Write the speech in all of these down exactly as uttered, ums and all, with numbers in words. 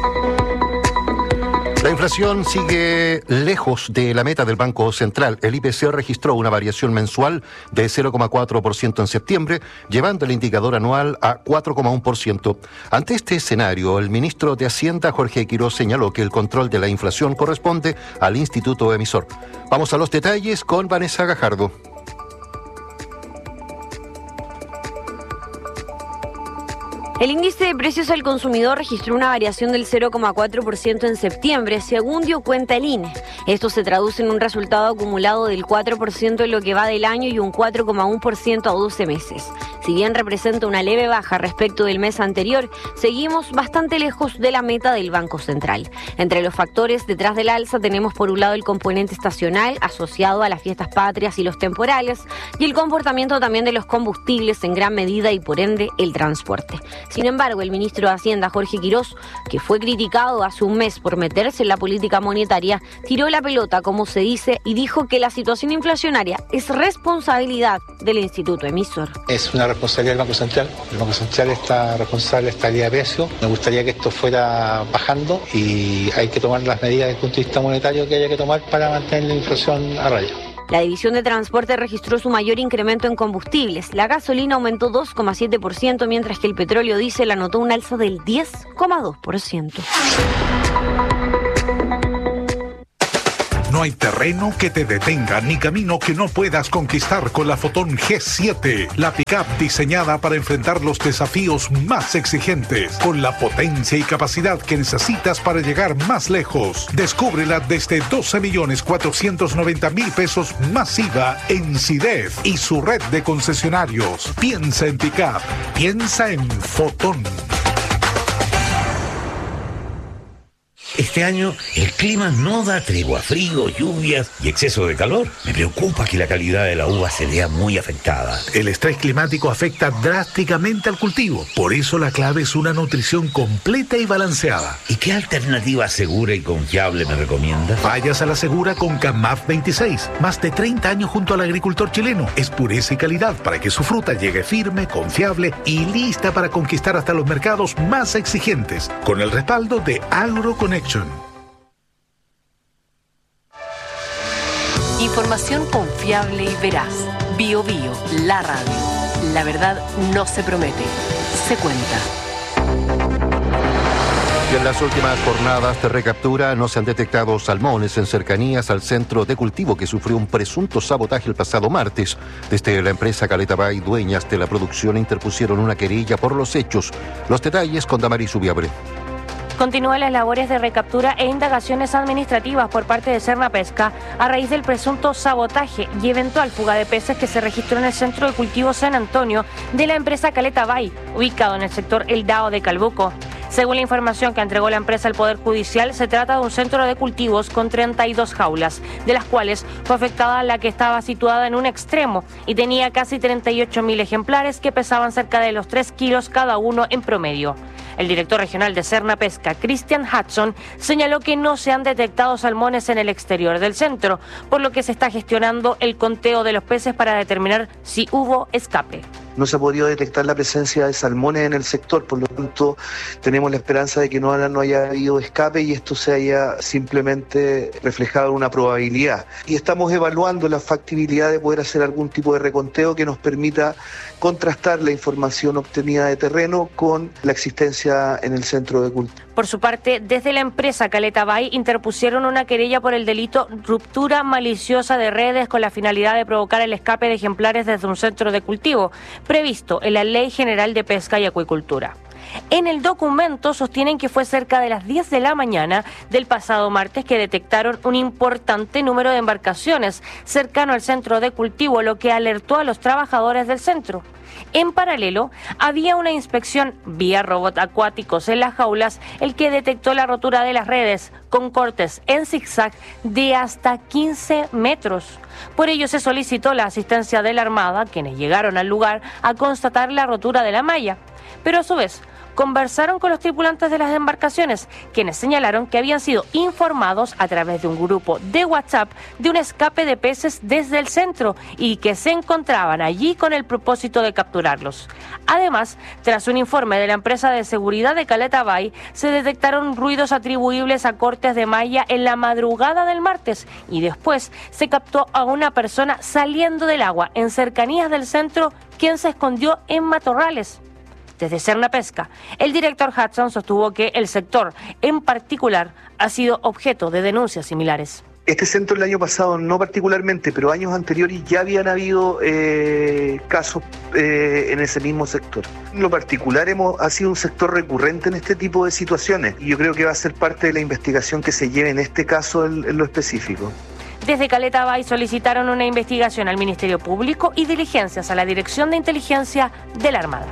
La inflación sigue lejos de la meta del Banco Central. El I P C registró una variación mensual de cero coma cuatro por ciento en septiembre, llevando el indicador anual a cuatro coma uno por ciento. Ante este escenario, el ministro de Hacienda, Jorge Quiroz, señaló que el control de la inflación corresponde al instituto emisor. Vamos a los detalles con Vanessa Gajardo. El índice de precios al consumidor registró una variación del cero coma cuatro por ciento en septiembre, según dio cuenta el I N E. Esto se traduce en un resultado acumulado del cuatro por ciento en lo que va del año y un cuatro coma uno por ciento a doce meses. Si bien representa una leve baja respecto del mes anterior, seguimos bastante lejos de la meta del Banco Central. Entre los factores detrás del alza tenemos por un lado el componente estacional asociado a las fiestas patrias y los temporales, y el comportamiento también de los combustibles en gran medida y por ende el transporte. Sin embargo, el ministro de Hacienda, Jorge Quiroz, que fue criticado hace un mes por meterse en la política monetaria, tiró la pelota, como se dice, y dijo que la situación inflacionaria es responsabilidad del instituto emisor. Es una responsabilidad del Banco Central. El Banco Central está responsable de estabilidad de precios. Me gustaría que esto fuera bajando y hay que tomar las medidas desde el punto de vista monetario que haya que tomar para mantener la inflación a raya. La división de transporte registró su mayor incremento en combustibles. La gasolina aumentó dos coma siete por ciento, mientras que el petróleo diésel anotó un alza del diez coma dos por ciento. No hay terreno que te detenga, ni camino que no puedas conquistar con la Fotón G siete, la pick-up diseñada para enfrentar los desafíos más exigentes, con la potencia y capacidad que necesitas para llegar más lejos. Descúbrela desde doce millones cuatrocientos noventa mil pesos masiva en SIDEF y su red de concesionarios. Piensa en pick-up, piensa en Fotón. Este año el clima no da tregua, frío, lluvias y exceso de calor. Me preocupa que la calidad de la uva se vea muy afectada. El estrés climático afecta drásticamente al cultivo. Por eso la clave es una nutrición completa y balanceada. ¿Y qué alternativa segura y confiable me recomienda? Vayas a la segura con Camaf veintiséis. Más de treinta años junto al agricultor chileno. Es pureza y calidad para que su fruta llegue firme, confiable y lista para conquistar hasta los mercados más exigentes. Con el respaldo de AgroConnection. Información confiable y veraz. Bio Bio, la radio. La verdad no se promete, se cuenta. Y en las últimas jornadas de recaptura no se han detectado salmones en cercanías al centro de cultivo que sufrió un presunto sabotaje el pasado martes. Desde la empresa Caleta Bay, dueñas de la producción, interpusieron una querella por los hechos. Los detalles con Damaris Ubiabre. Continúan las labores de recaptura e indagaciones administrativas por parte de Serna Pesca a raíz del presunto sabotaje y eventual fuga de peces que se registró en el centro de cultivo San Antonio de la empresa Caleta Bay, ubicado en el sector El Dao de Calbuco. Según la información que entregó la empresa al Poder Judicial, se trata de un centro de cultivos con treinta y dos jaulas, de las cuales fue afectada la que estaba situada en un extremo y tenía casi treinta y ocho mil ejemplares que pesaban cerca de los tres kilos cada uno en promedio. El director regional de Serna Pesca, Christian Hudson, señaló que no se han detectado salmones en el exterior del centro, por lo que se está gestionando el conteo de los peces para determinar si hubo escape. No se ha podido detectar la presencia de salmones en el sector, por lo tanto tenemos la esperanza de que no, no haya habido escape y esto se haya simplemente reflejado en una probabilidad. Y estamos evaluando la factibilidad de poder hacer algún tipo de reconteo que nos permita contrastar la información obtenida de terreno con la existencia en el centro de cultivo. Por su parte, desde la empresa Caleta Bay interpusieron una querella por el delito ruptura maliciosa de redes con la finalidad de provocar el escape de ejemplares desde un centro de cultivo, previsto en la Ley General de Pesca y Acuicultura. En el documento sostienen que fue cerca de las diez de la mañana del pasado martes que detectaron un importante número de embarcaciones cercano al centro de cultivo, lo que alertó a los trabajadores del centro. En paralelo, había una inspección vía robot acuáticos en las jaulas, el que detectó la rotura de las redes con cortes en zigzag de hasta quince metros. Por ello se solicitó la asistencia de la Armada, quienes llegaron al lugar a constatar la rotura de la malla. Pero a su vez, conversaron con los tripulantes de las embarcaciones, quienes señalaron que habían sido informados a través de un grupo de WhatsApp de un escape de peces desde el centro y que se encontraban allí con el propósito de capturarlos. Además, tras un informe de la empresa de seguridad de Caleta Bay, se detectaron ruidos atribuibles a cortes de malla en la madrugada del martes y después se captó a una persona saliendo del agua en cercanías del centro, quien se escondió en matorrales. Desde Cernapesca, el director Hudson sostuvo que el sector en particular ha sido objeto de denuncias similares. Este centro el año pasado no particularmente, pero años anteriores ya habían habido eh, casos eh, en ese mismo sector. En lo particular hemos, ha sido un sector recurrente en este tipo de situaciones y yo creo que va a ser parte de la investigación que se lleve en este caso en, en lo específico. Desde Caleta Bay solicitaron una investigación al Ministerio Público y diligencias a la Dirección de Inteligencia de la Armada.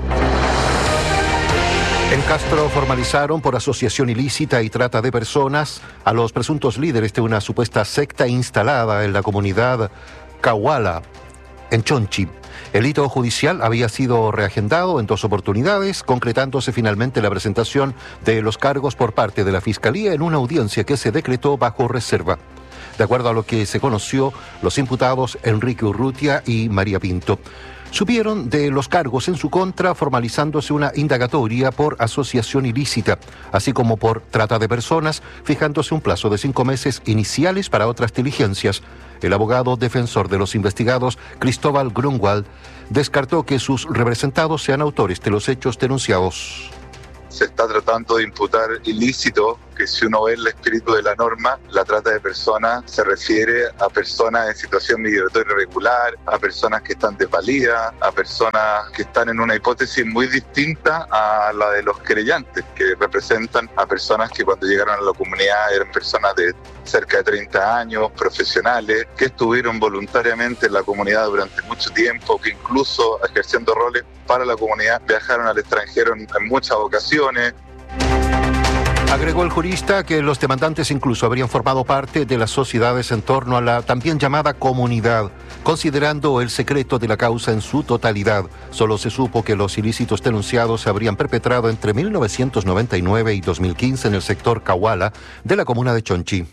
En Castro formalizaron por asociación ilícita y trata de personas a los presuntos líderes de una supuesta secta instalada en la comunidad Cahuala, en Chonchi. El hito judicial había sido reagendado en dos oportunidades, concretándose finalmente la presentación de los cargos por parte de la Fiscalía en una audiencia que se decretó bajo reserva. De acuerdo a lo que se conoció, los imputados Enrique Urrutia y María Pinto supieron de los cargos en su contra, formalizándose una indagatoria por asociación ilícita, así como por trata de personas, fijándose un plazo de cinco meses iniciales para otras diligencias. El abogado defensor de los investigados, Cristóbal Grunwald, descartó que sus representados sean autores de los hechos denunciados. Se está tratando de imputar ilícito, que si uno ve el espíritu de la norma, la trata de personas se refiere a personas en situación migratoria irregular, a personas que están desvalidas, a personas que están en una hipótesis muy distinta a la de los querellantes, que representan a personas que cuando llegaron a la comunidad eran personas de cerca de treinta años, profesionales, que estuvieron voluntariamente en la comunidad durante mucho tiempo, que incluso ejerciendo roles para la comunidad viajaron al extranjero en, en muchas ocasiones. Agregó el jurista que los demandantes incluso habrían formado parte de las sociedades en torno a la también llamada comunidad. Considerando el secreto de la causa en su totalidad, solo se supo que los ilícitos denunciados se habrían perpetrado entre mil novecientos noventa y nueve y dos mil quince en el sector Cahuala de la comuna de Chonchi.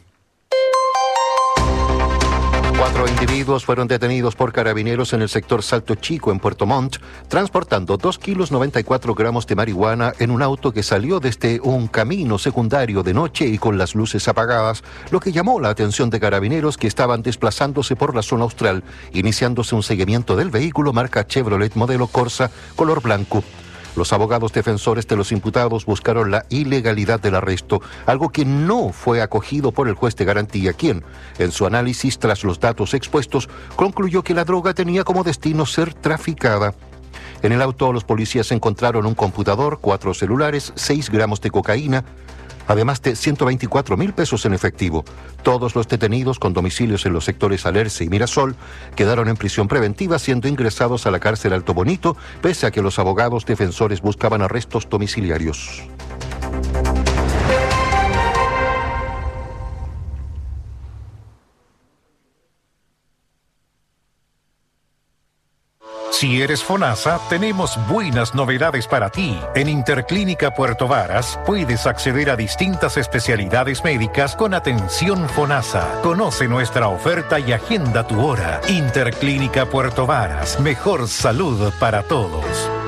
Cuatro individuos fueron detenidos por carabineros en el sector Salto Chico, en Puerto Montt, transportando dos kilos noventa y cuatro gramos de marihuana en un auto que salió desde un camino secundario de noche y con las luces apagadas, lo que llamó la atención de carabineros que estaban desplazándose por la zona austral, iniciándose un seguimiento del vehículo marca Chevrolet modelo Corsa color blanco. Los abogados defensores de los imputados buscaron la ilegalidad del arresto, algo que no fue acogido por el juez de garantía, quien, en su análisis tras los datos expuestos, concluyó que la droga tenía como destino ser traficada. En el auto, los policías encontraron un computador, cuatro celulares, seis gramos de cocaína, además de ciento veinticuatro mil pesos en efectivo. Todos los detenidos con domicilios en los sectores Alerce y Mirasol quedaron en prisión preventiva, siendo ingresados a la cárcel Alto Bonito, pese a que los abogados defensores buscaban arrestos domiciliarios. Si eres FONASA, tenemos buenas novedades para ti. En Interclínica Puerto Varas puedes acceder a distintas especialidades médicas con atención FONASA. Conoce nuestra oferta y agenda tu hora. Interclínica Puerto Varas, mejor salud para todos.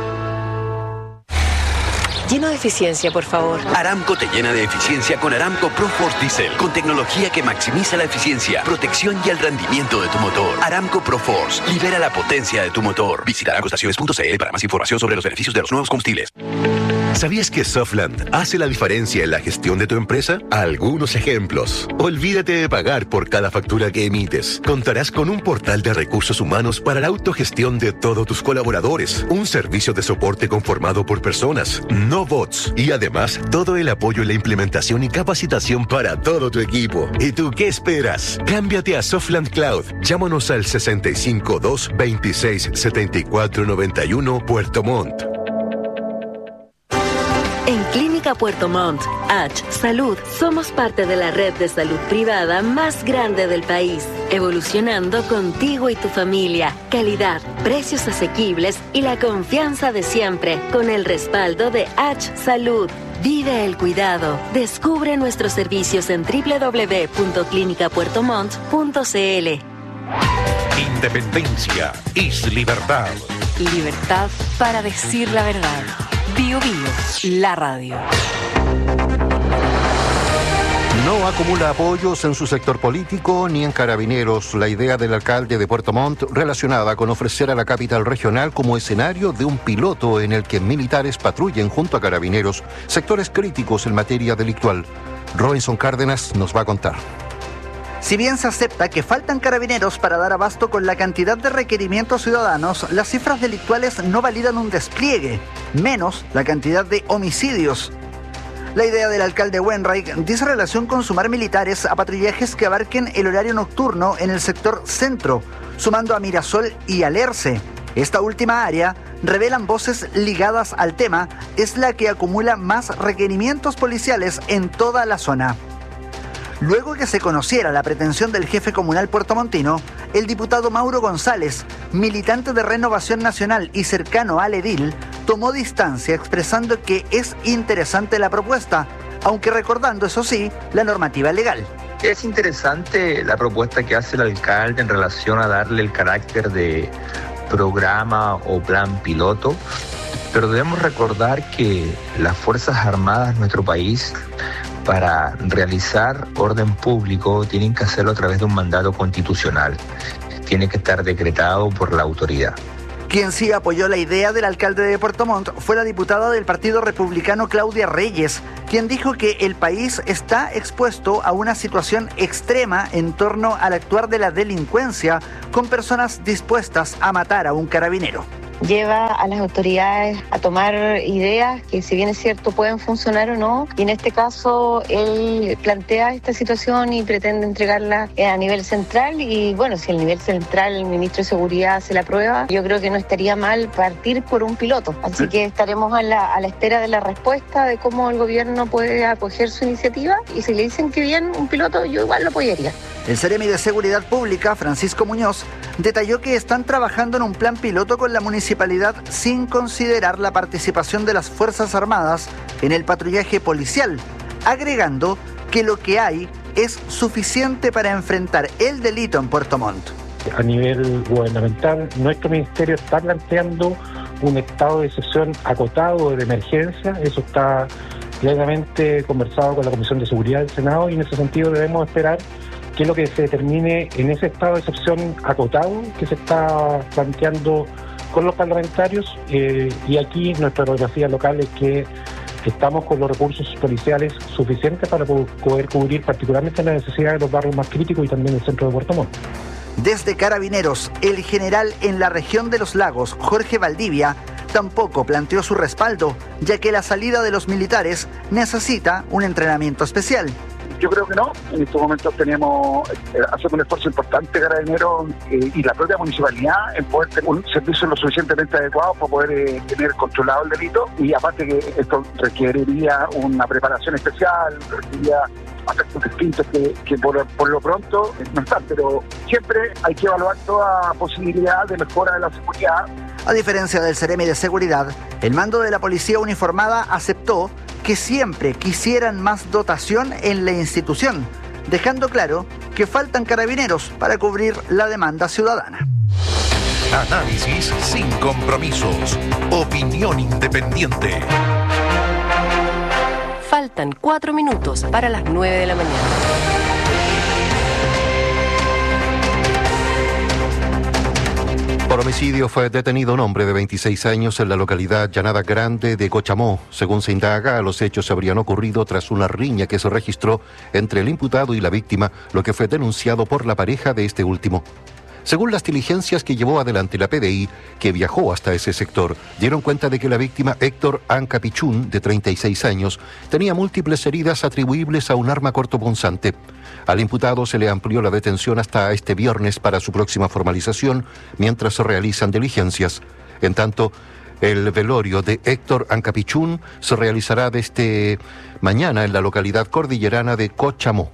Lleno de eficiencia, por favor. Aramco te llena de eficiencia con Aramco ProForce Diesel, con tecnología que maximiza la eficiencia, protección y el rendimiento de tu motor. Aramco ProForce, libera la potencia de tu motor. Visita aramco estaciones punto c l para más información sobre los beneficios de los nuevos combustibles. ¿Sabías que Softland hace la diferencia en la gestión de tu empresa? Algunos ejemplos. Olvídate de pagar por cada factura que emites. Contarás con un portal de recursos humanos para la autogestión de todos tus colaboradores, un servicio de soporte conformado por personas, no bots, y además todo el apoyo en la implementación y capacitación para todo tu equipo. ¿Y tú qué esperas? Cámbiate a Softland Cloud. Llámanos al sesenta y cinco, dos, veintiséis, setenta y cuatro, noventa y uno Puerto Montt. En Clínica Clínica Puerto Montt, H Salud, somos parte de la red de salud privada más grande del país, evolucionando contigo y tu familia. Calidad, precios asequibles y la confianza de siempre, con el respaldo de H Salud. Vive el cuidado. Descubre nuestros servicios en doble u doble u doble u punto clínica puerto montt punto c l. Independencia es libertad. Libertad para decir la verdad. Bio Bio, la radio. No acumula apoyos en su sector político ni en Carabineros. La idea del alcalde de Puerto Montt relacionada con ofrecer a la capital regional como escenario de un piloto en el que militares patrullen junto a Carabineros sectores críticos en materia delictual. Robinson Cárdenas nos va a contar. Si bien se acepta que faltan carabineros para dar abasto con la cantidad de requerimientos ciudadanos, las cifras delictuales no validan un despliegue, menos la cantidad de homicidios. La idea del alcalde Wenreich dice relación con sumar militares a patrullajes que abarquen el horario nocturno en el sector centro, sumando a Mirasol y Alerce. Esta última área, revelan voces ligadas al tema, es la que acumula más requerimientos policiales en toda la zona. Luego que se conociera la pretensión del jefe comunal puertomontino, el diputado Mauro González, militante de Renovación Nacional y cercano al edil, tomó distancia expresando que es interesante la propuesta, aunque recordando, eso sí, la normativa legal. Es interesante la propuesta que hace el alcalde en relación a darle el carácter de programa o plan piloto, pero debemos recordar que las Fuerzas Armadas de nuestro país, para realizar orden público, tienen que hacerlo a través de un mandato constitucional. Tiene que estar decretado por la autoridad. Quien sí apoyó la idea del alcalde de Puerto Montt fue la diputada del Partido Republicano Claudia Reyes, quien dijo que el país está expuesto a una situación extrema en torno al actuar de la delincuencia, con personas dispuestas a matar a un carabinero. Lleva a las autoridades a tomar ideas que, si bien es cierto, pueden funcionar o no, y en este caso él plantea esta situación y pretende entregarla a nivel central, y bueno, si a nivel central el ministro de Seguridad hace la prueba, yo creo que no estaría mal partir por un piloto, así que estaremos a la, a la espera de la respuesta de cómo el gobierno puede acoger su iniciativa, y si le dicen que bien un piloto, yo igual lo apoyaría. El Seremi de Seguridad Pública, Francisco Muñoz, detalló que están trabajando en un plan piloto con la municipalidad sin considerar la participación de las Fuerzas Armadas en el patrullaje policial, agregando que lo que hay es suficiente para enfrentar el delito en Puerto Montt. A nivel gubernamental, nuestro ministerio está planteando un estado de excepción acotado de emergencia. Eso está plenamente conversado con la Comisión de Seguridad del Senado, y en ese sentido debemos esperar qué es lo que se determine en ese estado de excepción acotado que se está planteando con los parlamentarios, eh, y aquí nuestra orografía local es que estamos con los recursos policiales suficientes para poder cubrir particularmente las necesidades de los barrios más críticos y también el centro de Puerto Montt. Desde Carabineros, el general en la región de los lagos, Jorge Valdivia, tampoco planteó su respaldo, ya que la salida de los militares necesita un entrenamiento especial. Yo creo que no. En estos momentos tenemos, eh, hacemos un esfuerzo importante, Carabineros eh, y la propia municipalidad, en poder tener un servicio lo suficientemente adecuado para poder eh, tener controlado el delito, y aparte que esto requeriría una preparación especial, requeriría aspectos distintos que, que por, por lo pronto no están, pero siempre hay que evaluar toda posibilidad de mejora de la seguridad. A diferencia del Seremi de Seguridad, el mando de la policía uniformada aceptó que siempre quisieran más dotación en la institución, dejando claro que faltan carabineros para cubrir la demanda ciudadana. Análisis sin compromisos. Opinión independiente. Faltan cuatro minutos para las nueve de la mañana. Por homicidio fue detenido un hombre de veintiséis años en la localidad Llanada Grande de Cochamó. Según se indaga, los hechos habrían ocurrido tras una riña que se registró entre el imputado y la víctima, lo que fue denunciado por la pareja de este último. Según las diligencias que llevó adelante la P D I, que viajó hasta ese sector, dieron cuenta de que la víctima, Héctor Anca Pichún, de treinta y seis años, tenía múltiples heridas atribuibles a un arma cortopunzante. Al imputado se le amplió la detención hasta este viernes para su próxima formalización, mientras se realizan diligencias. En tanto, El velorio de Héctor Ancapichún se realizará desde mañana en la localidad cordillerana de Cochamó.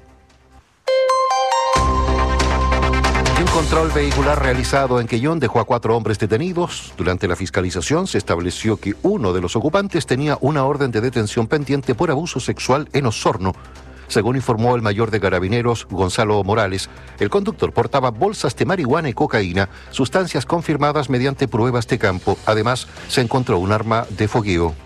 Y un control vehicular realizado en Quellón dejó a cuatro hombres detenidos. Durante la fiscalización se estableció que uno de los ocupantes tenía una orden de detención pendiente por abuso sexual en Osorno. Según informó el mayor de Carabineros, Gonzalo Morales, el conductor portaba bolsas de marihuana y cocaína, sustancias confirmadas mediante pruebas de campo. Además, se encontró un arma de fogueo.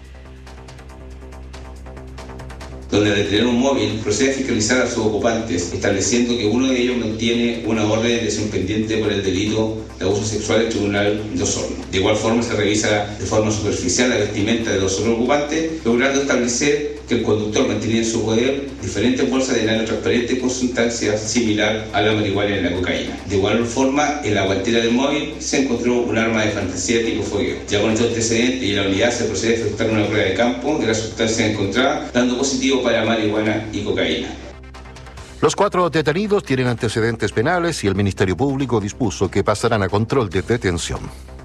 Donde al detener un móvil procede a fiscalizar a sus ocupantes, estableciendo que uno de ellos mantiene una orden de detención pendiente por el delito de abuso sexual del Tribunal de Osorno. De igual forma se revisa de forma superficial la vestimenta de los otros ocupantes, logrando establecer que el conductor mantenía en su poder diferentes bolsas de nano transparente con sustancias similar a la marihuana y la cocaína. De igual forma, en la guantera del móvil se encontró un arma de fantasía tipo fogueo. Ya con estos antecedentes y la unidad se procede a efectuar una prueba de campo de las sustancias encontradas, dando positivo para marihuana y cocaína. Los cuatro detenidos tienen antecedentes penales y el Ministerio Público dispuso que pasarán a control de detención.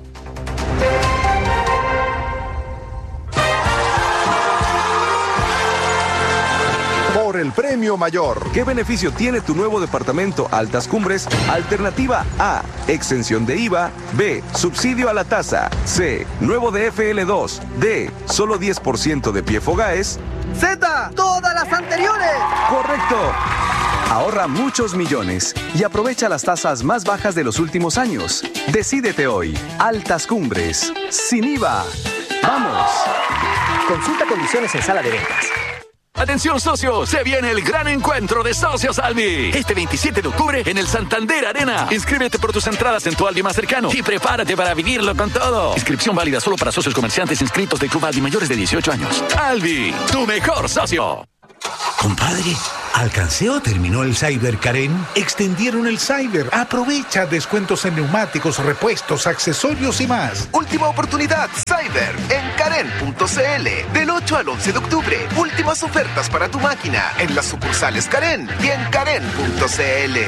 Por el premio mayor. ¿Qué beneficio tiene tu nuevo departamento Altas Cumbres? Alternativa A, exención de I V A. B, subsidio a la tasa. C, nuevo D F L dos. D, solo diez por ciento de P F O GAES. Z, todas las anteriores. Correcto. Ahorra muchos millones y aprovecha las tasas más bajas de los últimos años. Decídete hoy. Altas Cumbres. Sin I V A. ¡Vamos! Consulta condiciones en sala de ventas. Atención socios, se viene el gran encuentro de Socios Albi. Este veintisiete de octubre en el Santander Arena. Inscríbete por tus entradas en tu Albi más cercano y prepárate para vivirlo con todo. Inscripción válida solo para socios comerciantes inscritos de Club Albi mayores de dieciocho años. Albi, tu mejor socio. Compadre, ¿alcancé o terminó el Cyber Karen? Extendieron el Cyber. Aprovecha descuentos en neumáticos, repuestos, accesorios y más. Última oportunidad, Cyber, en Karen punto c l. Del ocho al once de octubre. Últimas ofertas para tu máquina en las sucursales Karen y en Karen punto c l.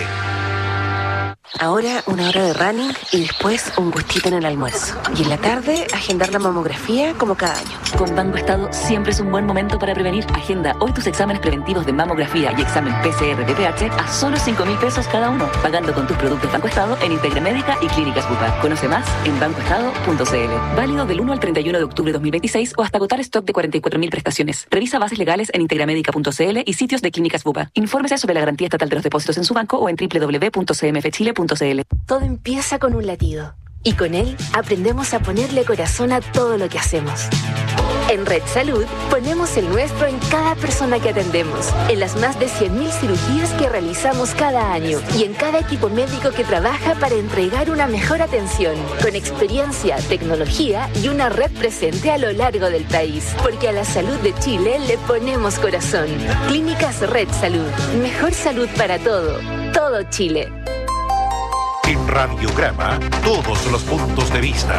Ahora una hora de running y después un gustito en el almuerzo. Y en la tarde, agendar la mamografía como cada año. Con Banco Estado siempre es un buen momento para prevenir. Agenda hoy tus exámenes preventivos de mamografía y examen P C R de P H a solo cinco mil pesos cada uno, pagando con tus productos Banco Estado en Integra Médica y Clínicas Bupa. Conoce más en banco estado punto c l. Válido del uno al treinta y uno de octubre de dos mil veintiséis o hasta agotar stock de cuarenta y cuatro mil prestaciones. Revisa bases legales en integramédica punto c l y sitios de Clínicas Bupa. Infórmese sobre la garantía estatal de los depósitos en su banco o en doble u doble u doble u punto c m f chile punto c l. Todo empieza con un latido y con él aprendemos a ponerle corazón a todo lo que hacemos. En Red Salud ponemos el nuestro en cada persona que atendemos, en las más de cien mil cirugías que realizamos cada año y en cada equipo médico que trabaja para entregar una mejor atención, con experiencia, tecnología y una red presente a lo largo del país. Porque a la salud de Chile le ponemos corazón. Clínicas Red Salud. Mejor salud para todo. Todo Chile. En Radiograma, todos los puntos de vista.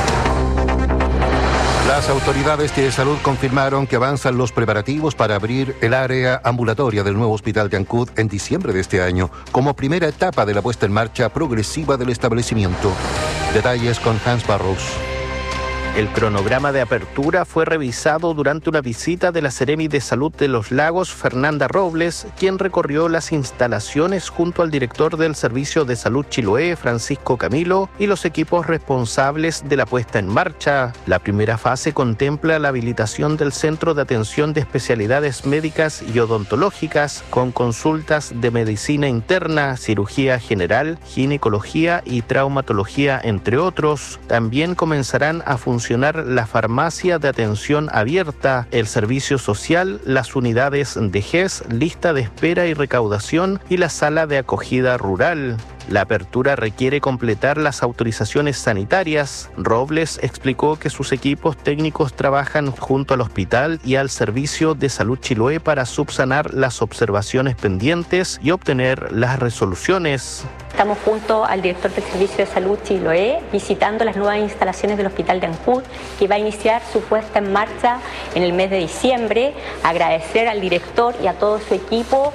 Las autoridades de salud confirmaron que avanzan los preparativos para abrir el área ambulatoria del nuevo hospital de Ancud en diciembre de este año, como primera etapa de la puesta en marcha progresiva del establecimiento. Detalles con Hans Barros. El cronograma de apertura fue revisado durante una visita de la Seremi de Salud de Los Lagos, Fernanda Robles, quien recorrió las instalaciones junto al director del Servicio de Salud Chiloé, Francisco Camilo, y los equipos responsables de la puesta en marcha. La primera fase contempla la habilitación del Centro de Atención de Especialidades Médicas y Odontológicas, con consultas de medicina interna, cirugía general, ginecología y traumatología, entre otros. También comenzarán a funcionar la farmacia de atención abierta, el servicio social, las unidades de G E S, lista de espera y recaudación y la sala de acogida rural. La apertura requiere completar las autorizaciones sanitarias. Robles explicó que sus equipos técnicos trabajan junto al hospital y al Servicio de Salud Chiloé para subsanar las observaciones pendientes y obtener las resoluciones. Estamos junto al director del Servicio de Salud Chiloé visitando las nuevas instalaciones del Hospital de Ancud, que va a iniciar su puesta en marcha en el mes de diciembre. Agradecer al director y a todo su equipo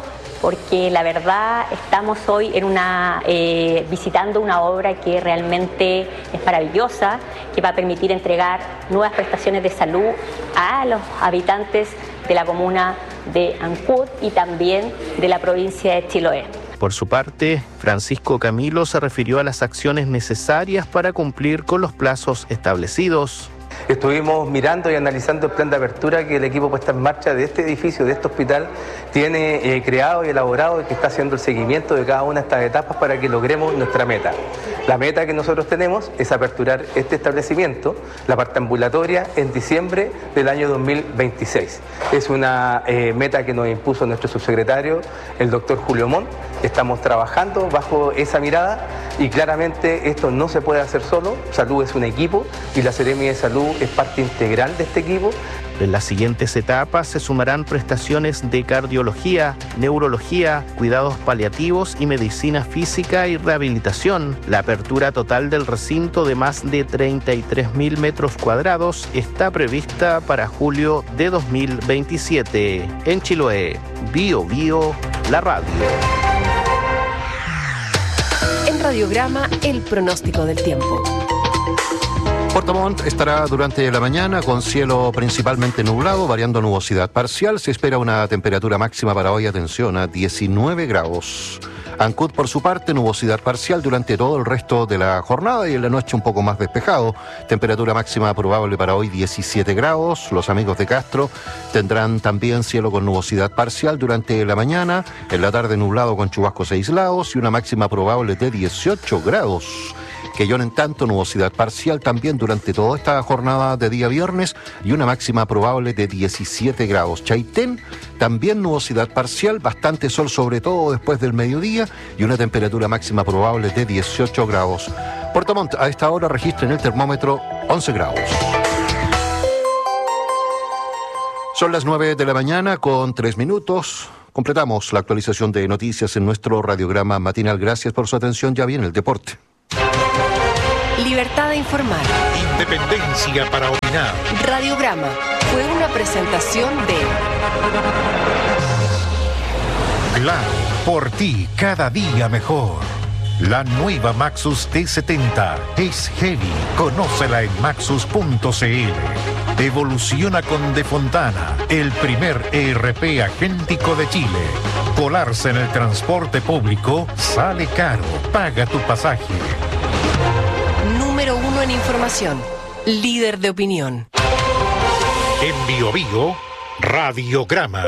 porque la verdad estamos hoy en una, eh, visitando una obra que realmente es maravillosa, que va a permitir entregar nuevas prestaciones de salud a los habitantes de la comuna de Ancud y también de la provincia de Chiloé. Por su parte, Francisco Camilo se refirió a las acciones necesarias para cumplir con los plazos establecidos. Estuvimos mirando y analizando el plan de apertura que el equipo puesta en marcha de este edificio, de este hospital, tiene eh, creado y elaborado y que está haciendo el seguimiento de cada una de estas etapas para que logremos nuestra meta. La meta que nosotros tenemos es aperturar este establecimiento, la parte ambulatoria, en diciembre del año dos mil veintiséis. Es una eh, meta que nos impuso nuestro subsecretario, el doctor Julio Montt. Estamos trabajando bajo esa mirada y claramente esto no se puede hacer solo. Salud es un equipo y la Seremi de Salud es parte integral de este equipo. En las siguientes etapas se sumarán prestaciones de cardiología, neurología, cuidados paliativos y medicina física y rehabilitación. La apertura total del recinto de más de treinta y tres mil metros cuadrados está prevista para julio de dos mil veintisiete. En Chiloé, Bio Bio, la radio. En Radiograma, el pronóstico del tiempo. Puerto Montt estará durante la mañana con cielo principalmente nublado, variando nubosidad parcial. Se espera una temperatura máxima para hoy, atención, a diecinueve grados. Ancud, por su parte, nubosidad parcial durante todo el resto de la jornada y en la noche un poco más despejado. Temperatura máxima probable para hoy diecisiete grados. Los amigos de Castro tendrán también cielo con nubosidad parcial durante la mañana. En la tarde nublado con chubascos aislados y una máxima probable de dieciocho grados. Quellón, en tanto, nubosidad parcial también durante toda esta jornada de día viernes y una máxima probable de diecisiete grados. Chaitén, también nubosidad parcial, bastante sol sobre todo después del mediodía y una temperatura máxima probable de dieciocho grados. Puerto Montt, a esta hora registra en el termómetro once grados. Son las nueve de la mañana con tres minutos. Completamos la actualización de noticias en nuestro radiograma matinal. Gracias por su atención. Ya viene el deporte. Libertad de informar. Independencia para opinar. Radiograma fue una presentación de Claro, por ti cada día mejor. La nueva Maxus T setenta es heavy. Conócela en maxus punto c l. Evoluciona con De Fontana, el primer E R P agéntico de Chile. Colarse en el transporte público sale caro. Paga tu pasaje. Número uno en información. Líder de opinión. En Bio Bio, Radiograma.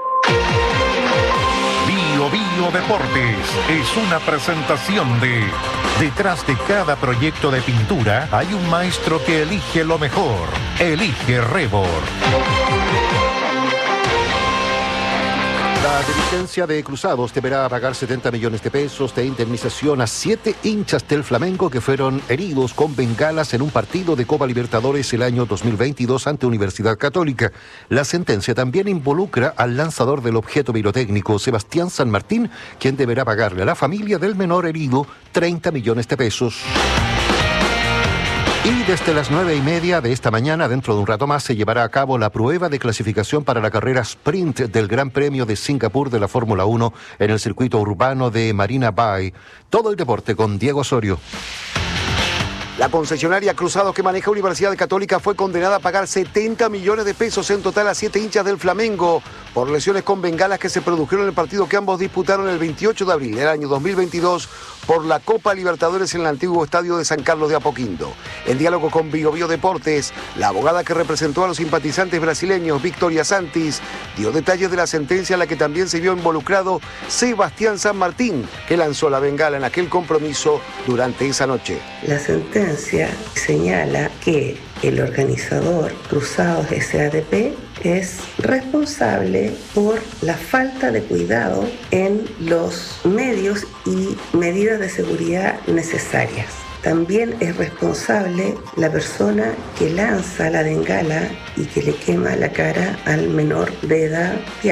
Bio Bio Deportes es una presentación de... Detrás de cada proyecto de pintura hay un maestro que elige lo mejor. Elige Rebor. La dirigencia de Cruzados deberá pagar setenta millones de pesos de indemnización a siete hinchas del Flamengo que fueron heridos con bengalas en un partido de Copa Libertadores el año dos mil veintidós ante Universidad Católica. La sentencia también involucra al lanzador del objeto pirotécnico, Sebastián San Martín, quien deberá pagarle a la familia del menor herido treinta millones de pesos. Y desde las nueve y media de esta mañana, dentro de un rato más, se llevará a cabo la prueba de clasificación para la carrera sprint del Gran Premio de Singapur de la Fórmula uno en el circuito urbano de Marina Bay. Todo el deporte con Diego Osorio. La concesionaria Cruzados que maneja Universidad Católica fue condenada a pagar setenta millones de pesos en total a siete hinchas del Flamengo por lesiones con bengalas que se produjeron en el partido que ambos disputaron el veintiocho de abril del año dos mil veintidós por la Copa Libertadores en el antiguo estadio de San Carlos de Apoquindo. En diálogo con Bio Bio Deportes, la abogada que representó a los simpatizantes brasileños, Victoria Santis, dio detalles de la sentencia en la que también se vio involucrado Sebastián San Martín, que lanzó la bengala en aquel compromiso durante esa noche. La sentencia señala que el organizador Cruzados S A D P es responsable por la falta de cuidado en los medios y medidas de seguridad necesarias. También es responsable la persona que lanza la bengala y que le quema la cara al menor de edad, Thiago.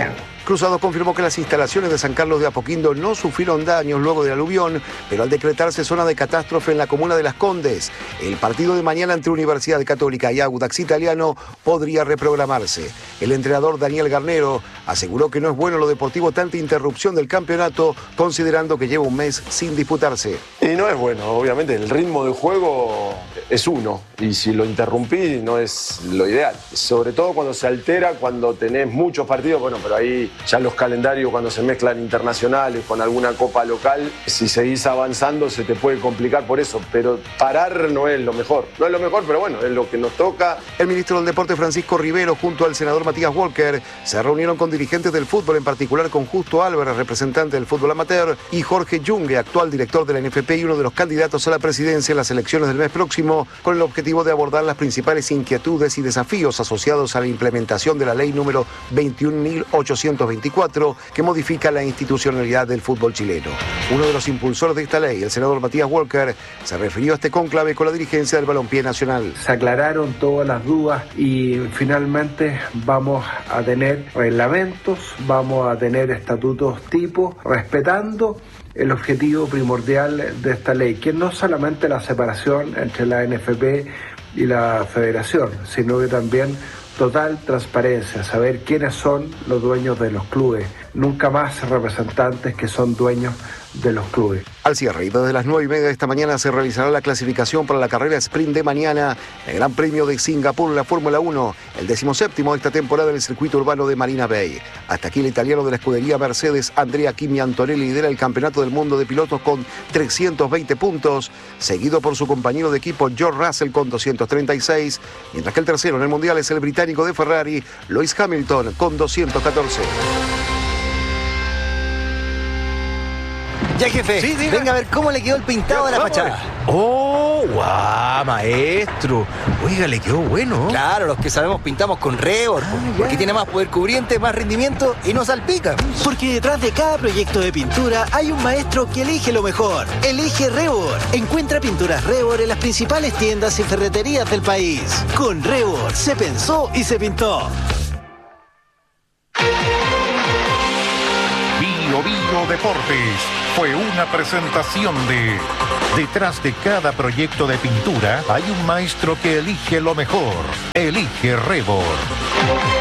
Cruzados confirmó que las instalaciones de San Carlos de Apoquindo no sufrieron daños luego del aluvión, pero al decretarse zona de catástrofe en la comuna de Las Condes, el partido de mañana entre Universidad Católica y Audax Italiano podría reprogramarse. El entrenador Daniel Garnero aseguró que no es bueno lo deportivo tanta interrupción del campeonato, considerando que lleva un mes sin disputarse. Y no es bueno, obviamente, el ritmo de juego es uno, y si lo interrumpí no es lo ideal. Sobre todo cuando se altera, cuando tenés muchos partidos, bueno, pero ahí ya los calendarios cuando se mezclan internacionales con alguna copa local, si seguís avanzando se te puede complicar por eso, pero parar no es lo mejor. No es lo mejor, pero bueno, es lo que nos toca. El ministro del Deporte Francisco Rivero junto al senador Matías Walker se reunieron con dirigentes del fútbol, en particular con Justo Álvarez, representante del fútbol amateur, y Jorge Yungue, actual director de la N F P y uno de los candidatos a la presidencia en las elecciones del mes próximo, con el objetivo de abordar las principales inquietudes y desafíos asociados a la implementación de la ley número veintiún mil ochocientos veinticuatro, que modifica la institucionalidad del fútbol chileno. Uno de los impulsores de esta ley, el senador Matías Walker, se refirió a este cónclave con la dirigencia del balompié nacional. Se aclararon todas las dudas y finalmente vamos a tener reglamentos, vamos a tener estatutos tipo, respetando el objetivo primordial de esta ley, que no solamente la separación entre la N F P y la Federación, sino que también total transparencia, saber quiénes son los dueños de los clubes, nunca más representantes que son dueños de los clubes. Al cierre y desde las nueve y media de esta mañana se realizará la clasificación para la carrera sprint de mañana, el Gran Premio de Singapur, la Fórmula uno, el decimoséptimo de esta temporada del circuito urbano de Marina Bay. Hasta aquí el italiano de la escudería Mercedes, Andrea Kimi Antonelli, lidera el Campeonato del Mundo de Pilotos con trescientos veinte puntos, seguido por su compañero de equipo George Russell con doscientos treinta y seis, mientras que el tercero en el Mundial es el británico de Ferrari, Lewis Hamilton, con doscientos catorce. Ya, jefe, sí, venga a ver cómo le quedó el pintado de la fachada. ¡Oh, guau, maestro! Oiga, le quedó bueno. Claro, los que sabemos pintamos con Rebord, ah, porque tiene más poder cubriente, más rendimiento y no salpica. Porque detrás de cada proyecto de pintura hay un maestro que elige lo mejor. Elige Rebord. Encuentra pinturas Rebord en las principales tiendas y ferreterías del país. Con Rebord se pensó y se pintó. Bio Bio Deportes fue una presentación de... Detrás de cada proyecto de pintura hay un maestro que elige lo mejor. Elige Rebord.